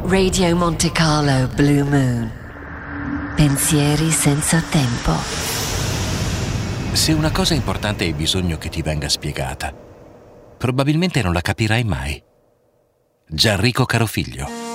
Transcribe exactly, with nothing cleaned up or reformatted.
Radio Monte Carlo Blue Moon. Pensieri senza tempo. Se una cosa importante hai bisogno che ti venga spiegata, probabilmente non la capirai mai. Gianrico Carofiglio.